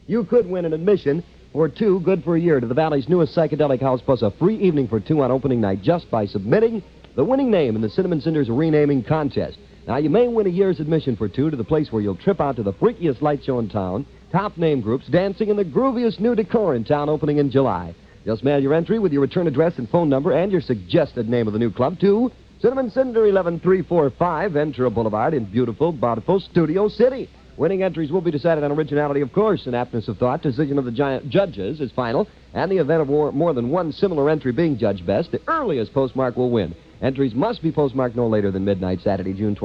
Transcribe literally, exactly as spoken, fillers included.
you could win an admission for two, good for a year, to the Valley's newest psychedelic house, plus a free evening for two on opening night just by submitting the winning name in the Cinnamon Cinders renaming contest. Now, you may win a year's admission for two to the place where you'll trip out to the freakiest light show in town, top name groups dancing in the grooviest new decor in town opening in July. Just mail your entry with your return address and phone number and your suggested name of the new club to Cinnamon Cinder, eleven three forty-five Ventura Boulevard in beautiful, bountiful Studio City. Winning entries will be decided on originality, of course, and aptness of thought. Decision of the giant judges is final, and the event of more, more than one similar entry being judged best, the earliest postmark will win. Entries must be postmarked no later than midnight Saturday, June twentieth.